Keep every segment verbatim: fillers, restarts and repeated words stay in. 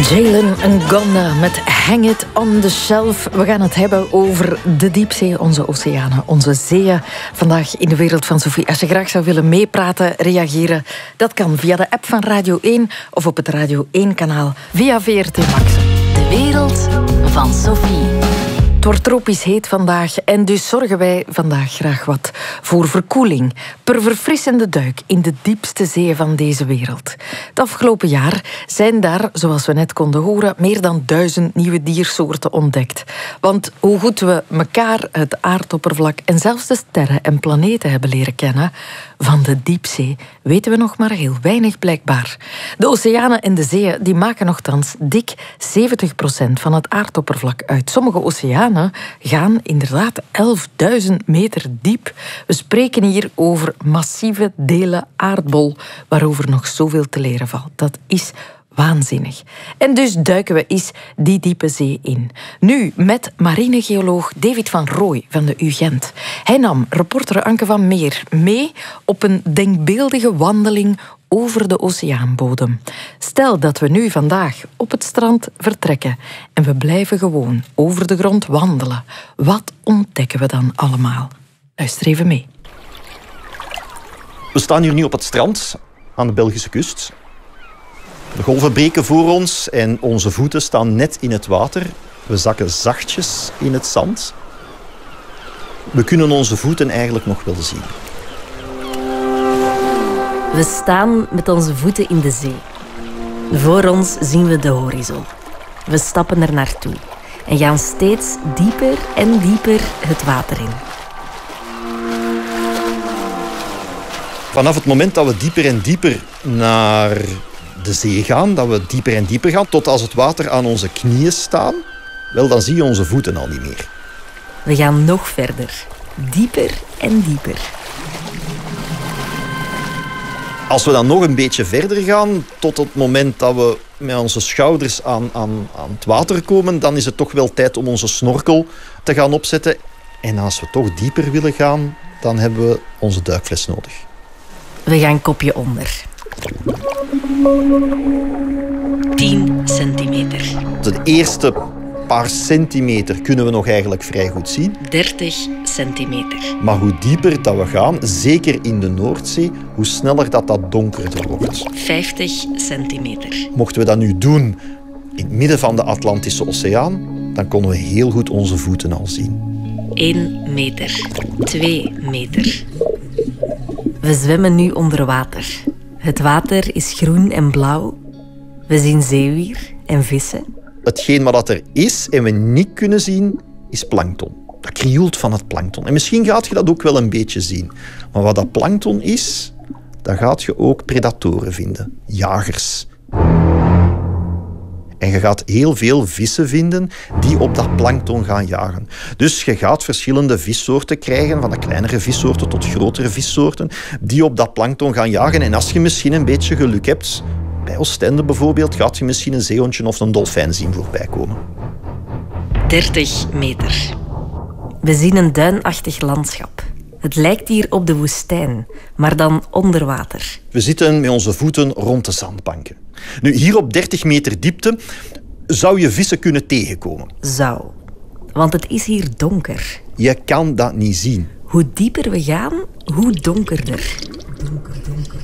Jalen Ngonda met Hang It on the Shelf. We gaan het hebben over de diepzee, onze oceanen, onze zeeën. Vandaag in de wereld van Sophie. Als je graag zou willen meepraten, reageren, dat kan via de app van Radio één of op het Radio één-kanaal via V R T Max. De wereld van Sophie. Het wordt tropisch heet vandaag en dus zorgen wij vandaag graag wat voor verkoeling. Per verfrissende duik in de diepste zeeën van deze wereld. Het afgelopen jaar zijn daar, zoals we net konden horen, meer dan duizend nieuwe diersoorten ontdekt. Want hoe goed we elkaar, het aardoppervlak en zelfs de sterren en planeten hebben leren kennen, van de diepzee weten we nog maar heel weinig blijkbaar. De oceanen en de zeeën die maken nochtans dik zeventig procent van het aardoppervlak uit. Sommige oceanen gaan inderdaad elfduizend meter diep. We spreken hier over massieve delen aardbol, waarover nog zoveel te leren valt. Dat is waanzinnig. En dus duiken we eens die diepe zee in. Nu met marinegeoloog David van Rooij van de U Gent. Hij nam reporter Anke van Meer mee op een denkbeeldige wandeling over de oceaanbodem. Stel dat we nu vandaag op het strand vertrekken en we blijven gewoon over de grond wandelen. Wat ontdekken we dan allemaal? Luister even mee. We staan hier nu op het strand aan de Belgische kust. De golven breken voor ons en onze voeten staan net in het water. We zakken zachtjes in het zand. We kunnen onze voeten eigenlijk nog wel zien. We staan met onze voeten in de zee. Voor ons zien we de horizon. We stappen er naartoe en gaan steeds dieper en dieper het water in. Vanaf het moment dat we dieper en dieper naar de zee gaan, dat we dieper en dieper gaan, tot als het water aan onze knieën staat, wel, dan zie je onze voeten al niet meer. We gaan nog verder. Dieper en dieper. Als we dan nog een beetje verder gaan, tot het moment dat we met onze schouders aan, aan, aan het water komen, dan is het toch wel tijd om onze snorkel te gaan opzetten. En als we toch dieper willen gaan, dan hebben we onze duikfles nodig. We gaan kopje onder. tien centimeter. De eerste paar centimeter kunnen we nog eigenlijk vrij goed zien. dertig centimeter. Maar hoe dieper dat we gaan, zeker in de Noordzee, hoe sneller dat dat donkerder wordt. vijftig centimeter. Mochten we dat nu doen in het midden van de Atlantische Oceaan, dan konden we heel goed onze voeten al zien. één meter. twee meter. We zwemmen nu onder water. Het water is groen en blauw. We zien zeewier en vissen. Hetgeen wat er is en we niet kunnen zien, is plankton. Dat krioelt van het plankton. En misschien gaat je dat ook wel een beetje zien. Maar wat dat plankton is, dan gaat je ook predatoren vinden. Jagers. En je gaat heel veel vissen vinden die op dat plankton gaan jagen. Dus je gaat verschillende vissoorten krijgen, van de kleinere vissoorten tot grotere vissoorten, die op dat plankton gaan jagen. En als je misschien een beetje geluk hebt, bij Oostende bijvoorbeeld, gaat je misschien een zeehondje of een dolfijn zien voorbij komen. dertig meter. We zien een duinachtig landschap. Het lijkt hier op de woestijn, maar dan onder water. We zitten met onze voeten rond de zandbanken. Nu, hier op dertig meter diepte zou je vissen kunnen tegenkomen. Zou. Want het is hier donker. Je kan dat niet zien. Hoe dieper we gaan, hoe donkerder. Donker, donker,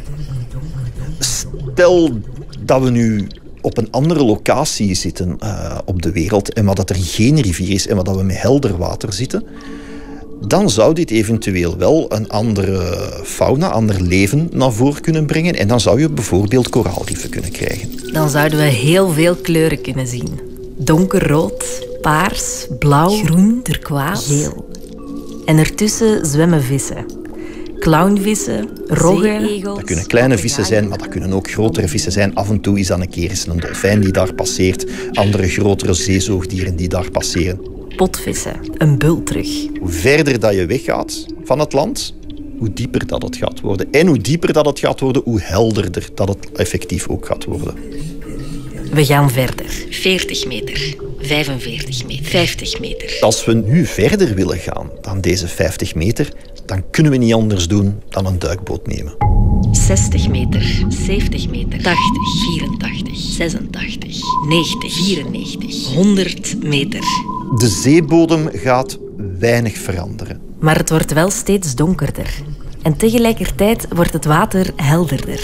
Stel dat we nu op een andere locatie zitten uh, op de wereld en wat dat er geen rivier is en wat dat we met helder water zitten, dan zou dit eventueel wel een andere fauna, ander leven naar voren kunnen brengen. En dan zou je bijvoorbeeld koraalriffen kunnen krijgen. Dan zouden we heel veel kleuren kunnen zien. Donkerrood, paars, blauw, groen, turkoois, geel. En ertussen zwemmen vissen. Clownvissen, roggen. Dat kunnen kleine vissen zijn, maar dat kunnen ook grotere vissen zijn. Af en toe is dan een keer eens een dolfijn die daar passeert. Andere grotere zeezoogdieren die daar passeren. Potvissen, een bultrug. Hoe verder dat je weggaat van het land, hoe dieper dat het gaat worden. En hoe dieper dat het gaat worden, hoe helderder dat het effectief ook gaat worden. We gaan verder. veertig meter, vijfenveertig meter, vijftig meter. Als we nu verder willen gaan dan deze vijftig meter, dan kunnen we niet anders doen dan een duikboot nemen. zestig meter, zeventig meter, tachtig, vierentachtig, zesentachtig, negentig, vierennegentig, honderd meter. De zeebodem gaat weinig veranderen. Maar het wordt wel steeds donkerder. En tegelijkertijd wordt het water helderder.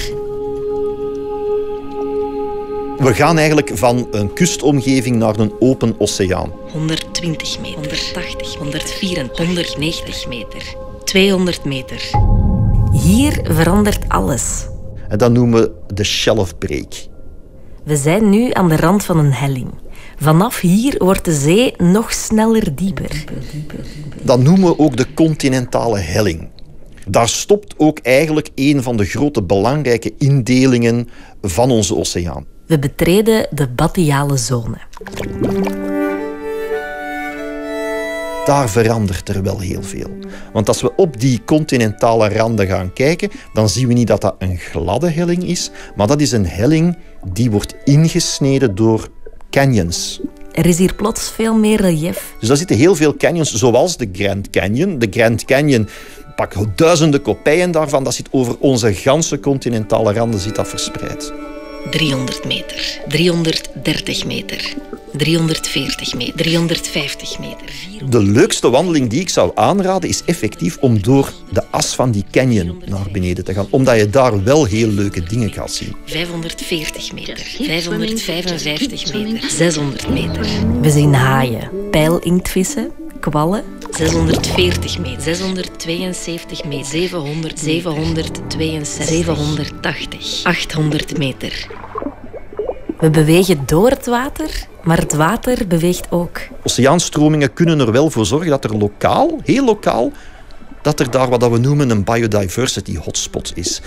We gaan eigenlijk van een kustomgeving naar een open oceaan. honderdtwintig meter, honderdtachtig, honderdvierentachtig, honderdnegentig meter, tweehonderd meter. Hier verandert alles. En dat noemen we de shelf break. We zijn nu aan de rand van een helling. Vanaf hier wordt de zee nog sneller dieper. Dat noemen we ook de continentale helling. Daar stopt ook eigenlijk een van de grote belangrijke indelingen van onze oceaan. We betreden de bathyale zone. Daar verandert er wel heel veel. Want als we op die continentale randen gaan kijken, dan zien we niet dat dat een gladde helling is, maar dat is een helling die wordt ingesneden door canyons. Er is hier plots veel meer relief. Dus daar zitten heel veel canyons, zoals de Grand Canyon. De Grand Canyon, pak duizenden kopieën daarvan, dat zit over onze ganse continentale randen zit dat verspreid. driehonderd meter, driehonderddertig meter, driehonderdveertig meter, driehonderdvijftig meter. De leukste wandeling die ik zou aanraden is effectief om door de as van die canyon naar beneden te gaan. Omdat je daar wel heel leuke dingen gaat zien. vijfhonderdveertig meter, vijfhonderdvijfenvijftig meter, zeshonderd meter. We zien haaien, pijlinktvissen, kwallen. zeshonderdveertig meter, zeshonderdtweeënzeventig meter, zevenhonderd, zevenhonderdtweeënzestig, zevenhonderdtachtig, achthonderd meter. We bewegen door het water, maar het water beweegt ook. Oceaanstromingen kunnen er wel voor zorgen dat er lokaal, heel lokaal, dat er daar wat we noemen een biodiversity hotspot is.